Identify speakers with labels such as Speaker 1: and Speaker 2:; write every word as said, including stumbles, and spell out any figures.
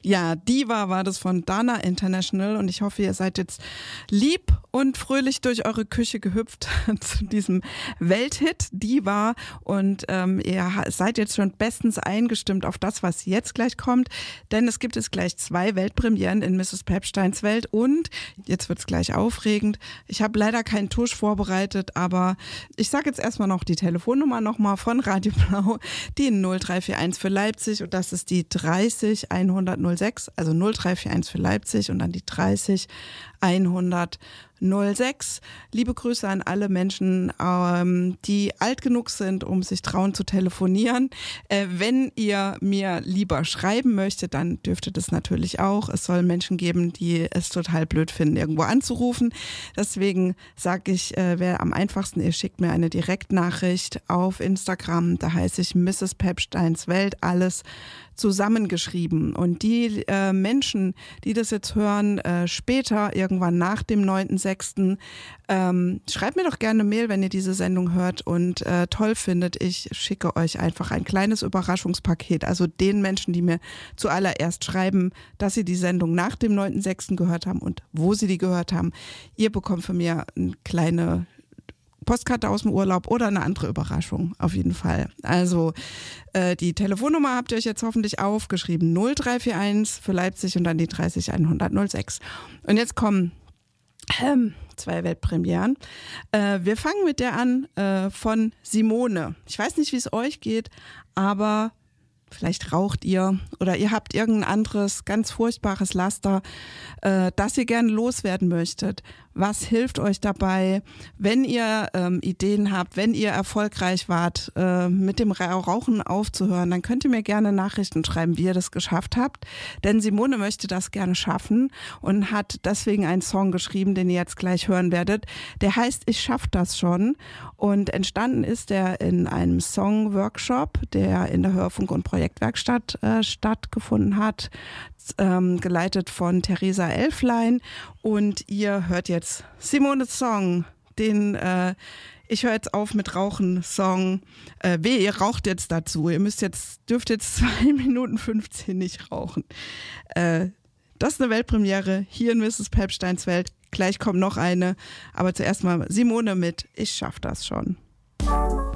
Speaker 1: Ja, Diva war das von Dana International und ich hoffe, ihr seid jetzt lieb und fröhlich durch eure Küche gehüpft zu diesem Welthit Diva und ähm, ihr seid jetzt schon bestens eingestimmt auf das, was jetzt gleich kommt, denn es gibt jetzt gleich zwei Weltpremieren in Misses Pepsteins Welt und jetzt wird's gleich aufregend. Ich habe leider keinen Tusch vorbereitet, aber ich sage jetzt erstmal noch die Telefonnummer nochmal von Radio Blau, die null drei vier eins für Leipzig und das ist die dreißig hundert null sechs, also null drei vier eins für Leipzig und dann die dreißig hundert null sechs. Liebe Grüße an alle Menschen, ähm, die alt genug sind, um sich trauen zu telefonieren. Äh, wenn ihr mir lieber schreiben möchtet, dann dürft ihr das natürlich auch. Es soll Menschen geben, die es total blöd finden, irgendwo anzurufen. Deswegen sage ich, äh, wäre am einfachsten, ihr schickt mir eine Direktnachricht auf Instagram. Da heiße ich Misses Pepsteins Welt, alles zusammengeschrieben. Und die äh, Menschen, die das jetzt hören, äh, später, irgendwann nach dem neunten sechsten Ähm, schreibt mir doch gerne eine Mail, wenn ihr diese Sendung hört und äh, toll findet. Ich schicke euch einfach ein kleines Überraschungspaket. Also den Menschen, die mir zuallererst schreiben, dass sie die Sendung nach dem neunten sechsten gehört haben und wo sie die gehört haben. Ihr bekommt von mir eine kleine Postkarte aus dem Urlaub oder eine andere Überraschung, auf jeden Fall. Also äh, die Telefonnummer habt ihr euch jetzt hoffentlich aufgeschrieben. null drei vier eins für Leipzig und dann die dreißig hundert null sechs. Und jetzt kommen ähm, zwei Weltpremieren. Äh, wir fangen mit der an äh, von Simone. Ich weiß nicht, wie es euch geht, aber vielleicht raucht ihr oder ihr habt irgendein anderes ganz furchtbares Laster, äh, das ihr gerne loswerden möchtet. Was hilft euch dabei, wenn ihr ähm, Ideen habt, wenn ihr erfolgreich wart, äh, mit dem Rauchen aufzuhören, dann könnt ihr mir gerne Nachrichten schreiben, wie ihr das geschafft habt. Denn Simone möchte das gerne schaffen und hat deswegen einen Song geschrieben, den ihr jetzt gleich hören werdet. Der heißt Ich schaff das schon und entstanden ist er in einem Song-Workshop, der in der Hörfunk- und Projektwerkstatt äh, stattgefunden hat, ähm, geleitet von Theresa Elflein. Und ihr hört jetzt Simones Song, den äh, Ich höre jetzt auf mit Rauchen Song. Äh, weh, ihr raucht jetzt dazu. Ihr müsst jetzt, dürft jetzt zwei Minuten fünfzehn nicht rauchen. Äh, das ist eine Weltpremiere hier in Misses Pepsteins Welt. Gleich kommt noch eine, aber zuerst mal Simone mit Ich schaff das schon.